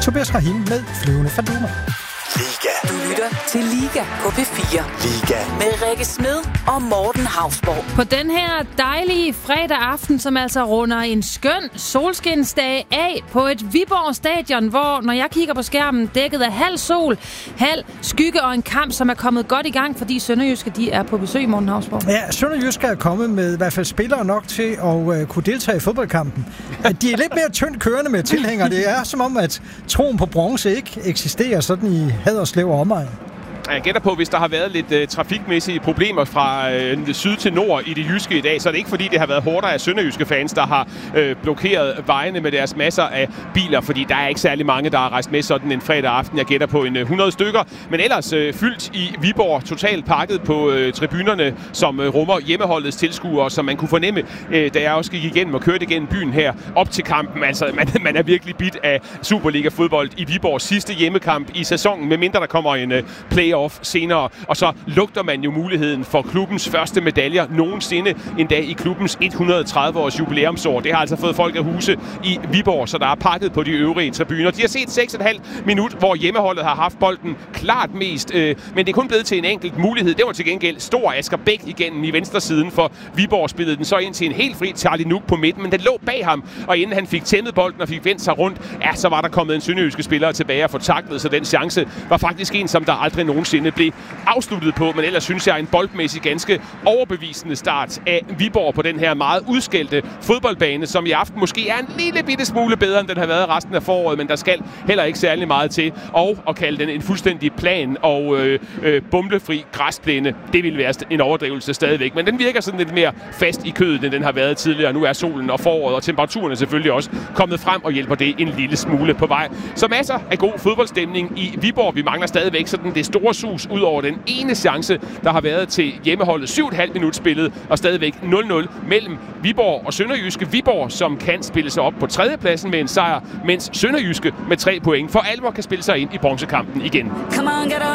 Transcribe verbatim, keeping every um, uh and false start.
Tobias Rahim med Flyvende Faduma. Liga. Du lytter til Liga på P fire. Liga. Med Rikke Smed og Morten Hausborg. På den her dejlige fredag aften, som altså runder en skøn solskinsdag af på et Viborg stadion, hvor, når jeg kigger på skærmen, dækket af halv sol, halv skygge og en kamp, som er kommet godt i gang, fordi Sønderjyske, de er på besøg, Morten Hausborg. Ja, Sønderjyske er kommet med i hvert fald spillere nok til at uh, kunne deltage i fodboldkampen. At de er lidt mere tyndt kørende med tilhængere. Det er som om, at troen på bronze ikke eksisterer sådan i Haderslev og omegn. Jeg gætter på, hvis der har været lidt uh, trafikmæssige problemer fra uh, syd til nord i det jyske i dag, så er det ikke fordi, det har været hårdere af sønderjyske fans, der har uh, blokeret vejene med deres masser af biler, fordi der er ikke særlig mange, der har rejst med sådan en fredag aften. Jeg gætter på en uh, hundrede stykker, men ellers uh, fyldt i Viborg, totalt pakket på uh, tribunerne, som uh, rummer hjemmeholdets tilskuere, som man kunne fornemme, uh, da jeg også gik igennem og kørte igennem byen her op til kampen. Altså, man, man er virkelig bit af Superliga-fodbold i Viborgs sidste hjemmekamp i sæsonen, medmindre der kommer en uh, play off senere, og så lugter man jo muligheden for klubbens første medaljer nogensinde en dag i klubbens et hundrede og tredive års jubilæumsår. Det har altså fået folk af huse i Viborg, så der er pakket på de øvrige tribuner. De har set seks komma fem minut, hvor hjemmeholdet har haft bolden klart mest, øh, men det er kun blevet til en enkelt mulighed. Det var til gengæld stor Asger Bæk igennem i venstre siden, for Viborg spillede den så ind til en helt fri Charlie Nuk på midten, men den lå bag ham, og inden han fik tæmmet bolden og fik vendt sig rundt, ja, så var der kommet en sønderjyske spiller tilbage og få taklet, så den chance var faktisk en, som der aldrig nogensinde blev afsluttet på, men ellers synes jeg en boldmæssig ganske overbevisende start af Viborg på den her meget udskældte fodboldbane, som i aften måske er en lille bitte smule bedre, end den har været resten af foråret, men der skal heller ikke særlig meget til, og at kalde den en fuldstændig plan og øh, øh, bumlefri græsplæne, det vil være en overdrivelse stadigvæk, men den virker sådan lidt mere fast i kødet, end den har været tidligere. Nu er solen og foråret og temperaturen er selvfølgelig også kommet frem og hjælper det en lille smule på vej. Så masser af god fodboldstemning i Viborg. Vi mangler stadigvæk sådan det store sus ud over den ene chance, der har været til hjemmeholdet. syv komma fem minut spillet, og stadigvæk nul nul mellem Viborg og Sønderjyske. Viborg, som kan spille sig op på tredjepladsen med en sejr, mens Sønderjyske med tre point for alvor kan spille sig ind i bronzekampen igen.